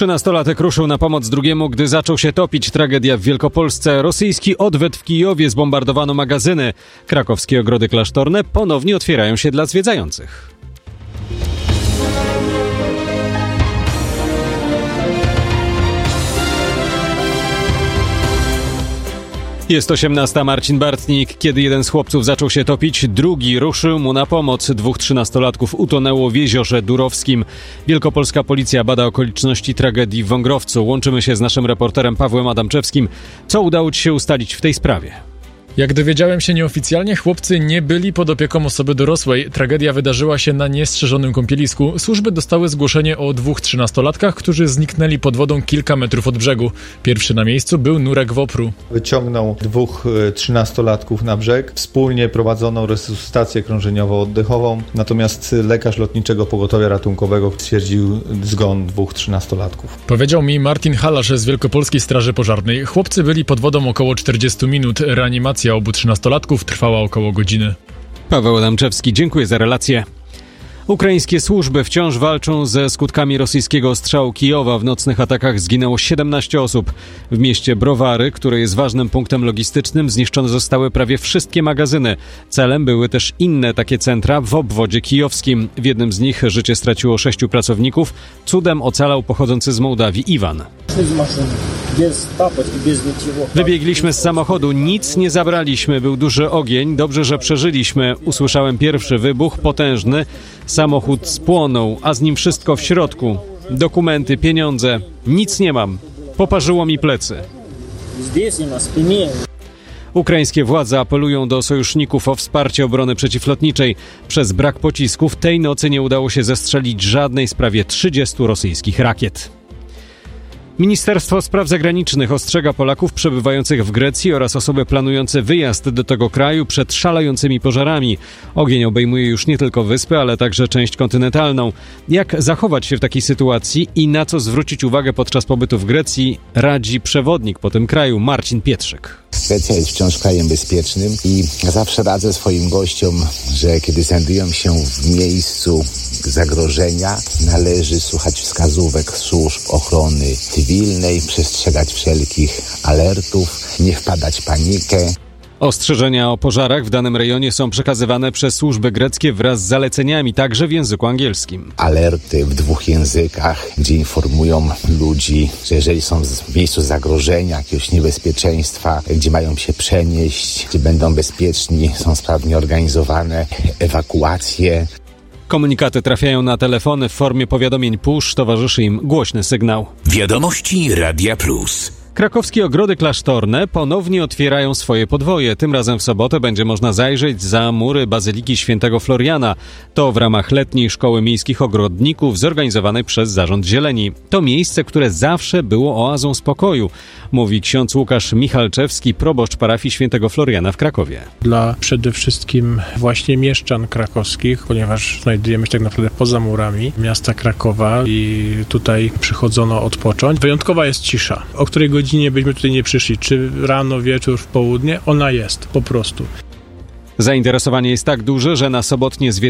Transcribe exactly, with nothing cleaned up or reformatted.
Trzynastolatek ruszył na pomoc drugiemu, gdy zaczął się topić. Tragedia w Wielkopolsce. Rosyjski odwet w Kijowie, zbombardowano magazyny. Krakowskie ogrody klasztorne ponownie otwierają się dla zwiedzających. Jest osiemnasta, Marcin Bartnik. Kiedy jeden z chłopców zaczął się topić, drugi ruszył mu na pomoc. Dwóch trzynastolatków utonęło w jeziorze Durowskim. Wielkopolska policja bada okoliczności tragedii w Wągrowcu. Łączymy się z naszym reporterem Pawłem Adamczewskim. Co udało ci się ustalić w tej sprawie? Jak dowiedziałem się nieoficjalnie, chłopcy nie byli pod opieką osoby dorosłej. Tragedia wydarzyła się na niestrzeżonym kąpielisku. Służby dostały zgłoszenie o dwóch trzynastolatkach, którzy zniknęli pod wodą kilka metrów od brzegu. Pierwszy na miejscu był Nurek Wopru. Wyciągnął dwóch trzynastolatków na brzeg. Wspólnie prowadzono resuscytację krążeniowo-oddechową. Natomiast lekarz Lotniczego Pogotowia Ratunkowego stwierdził zgon dwóch trzynastolatków. Powiedział mi Martin Halasz z Wielkopolskiej Straży Pożarnej. Chłopcy byli pod wodą około czterdzieści minut. Reanimacja obu trzynastolatków trwała około godziny. Paweł Adamczewski, dziękuję za relację. Ukraińskie służby wciąż walczą ze skutkami rosyjskiego ostrzału Kijowa. W nocnych atakach zginęło siedemnaście osób. W mieście Browary, które jest ważnym punktem logistycznym, zniszczone zostały prawie wszystkie magazyny. Celem były też inne takie centra w obwodzie kijowskim. W jednym z nich życie straciło sześciu pracowników. Cudem ocalał pochodzący z Mołdawii Iwan. Wybiegliśmy z samochodu, nic nie zabraliśmy, był duży ogień, dobrze, że przeżyliśmy. Usłyszałem pierwszy wybuch, potężny, samochód spłonął, a z nim wszystko w środku. Dokumenty, pieniądze, nic nie mam. Poparzyło mi plecy. Ukraińskie władze apelują do sojuszników o wsparcie obrony przeciwlotniczej. Przez brak pocisków tej nocy nie udało się zestrzelić żadnej z prawie trzydziestu rosyjskich rakiet. Ministerstwo Spraw Zagranicznych ostrzega Polaków przebywających w Grecji oraz osoby planujące wyjazd do tego kraju przed szalejącymi pożarami. Ogień obejmuje już nie tylko wyspy, ale także część kontynentalną. Jak zachować się w takiej sytuacji i na co zwrócić uwagę podczas pobytu w Grecji, radzi przewodnik po tym kraju Marcin Pietrzyk. Grecja jest wciąż krajem bezpiecznym i zawsze radzę swoim gościom, że kiedy znajdują się w miejscu zagrożenia, należy słuchać wskazówek służb ochrony cywilnej, przestrzegać wszelkich alertów, nie wpadać w panikę. Ostrzeżenia o pożarach w danym rejonie są przekazywane przez służby greckie wraz z zaleceniami, także w języku angielskim. Alerty w dwóch językach, gdzie informują ludzi, że jeżeli są w miejscu zagrożenia, jakiegoś niebezpieczeństwa, gdzie mają się przenieść, gdzie będą bezpieczni, są sprawnie organizowane ewakuacje. Komunikaty trafiają na telefony w formie powiadomień push, towarzyszy im głośny sygnał. Wiadomości Radia Plus. Krakowskie ogrody klasztorne ponownie otwierają swoje podwoje. Tym razem w sobotę będzie można zajrzeć za mury Bazyliki Świętego Floriana. To w ramach letniej szkoły miejskich ogrodników zorganizowanej przez Zarząd Zieleni. To miejsce, które zawsze było oazą spokoju, mówi ksiądz Łukasz Michalczewski, proboszcz parafii Świętego Floriana w Krakowie. Dla przede wszystkim właśnie mieszczan krakowskich, ponieważ znajdujemy się tak naprawdę poza murami miasta Krakowa i tutaj przychodzono odpocząć. Wyjątkowa jest cisza, o której godzinie byśmy tutaj nie przyszli, czy rano, wieczór, w południe, ona jest po prostu. Zainteresowanie jest tak duże, że na sobotnie zwiedzanie